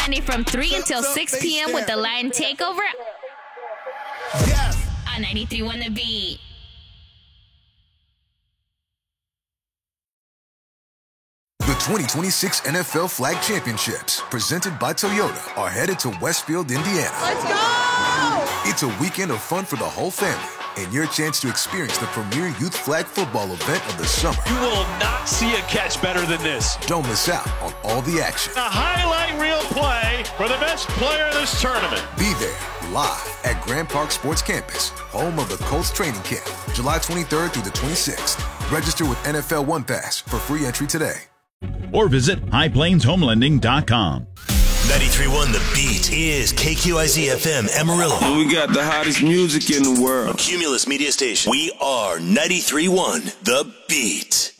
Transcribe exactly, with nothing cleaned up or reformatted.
Sunday from three until six p.m. with the Lion Takeover on ninety-three point one The Beat. The twenty twenty-six N F L Flag Championships, presented by Toyota, are headed to Westfield, Indiana. Let's go! It's a weekend of fun for the whole family and your chance to experience the premier youth flag football event of the summer. You will not see a catch better than this. Don't miss out on all the action. A highlight reel play for the best player of this tournament. Be there live at Grand Park Sports Campus, home of the Colts training camp, July twenty-third through the twenty-sixth. Register with N F L One Pass for free entry today. Or visit high plains home lending dot com. ninety-three point one The Beat is K Q I Z F M Amarillo. We got the hottest music in the world. Cumulus Media Station. We are ninety-three point one The Beat.